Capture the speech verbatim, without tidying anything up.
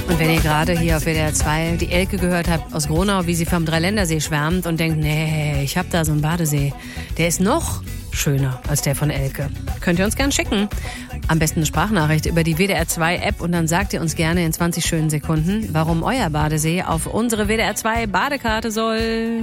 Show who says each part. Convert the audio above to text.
Speaker 1: Und wenn ihr gerade hier auf W D R zwei die Elke gehört habt aus Gronau, wie sie vom Dreiländersee schwärmt und denkt, nee, ich hab da so einen Badesee, der ist noch schöner als der von Elke. Könnt ihr uns gern schicken. Am besten eine Sprachnachricht über die W D R zwei App und dann sagt ihr uns gerne in zwanzig schönen Sekunden, warum euer Badesee auf unsere W D R zwei Badekarte soll.